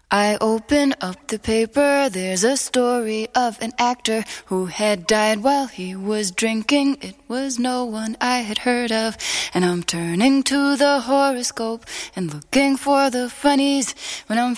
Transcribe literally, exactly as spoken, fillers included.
I open up the paper, there's a story of an actor who had died while he was drinking. It was no one I had heard of, and I'm turning to the horoscope and looking for the funnies when I'm